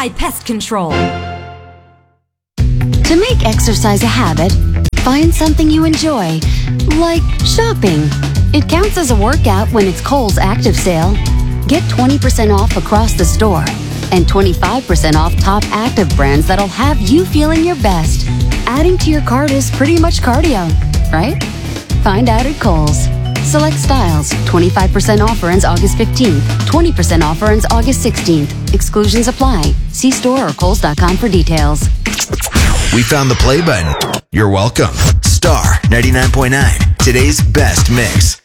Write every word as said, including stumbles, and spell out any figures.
Tide Pest Control. To make exercise a habit, find something you enjoy, like shopping. It counts as a workout when it's Kohl's Active Sale. Get twenty percent off across the store and twenty-five percent off top active brands that'll have you feeling your best. Adding to your cart is pretty much cardio, right? Find out at Kohl's. Select styles. twenty-five percent offer ends August fifteenth. twenty percent offer ends August sixteenth. Exclusions apply. See store or kohls dot com for details. We found the play button. You're welcome. Star ninety-nine point nine. Today's best mix.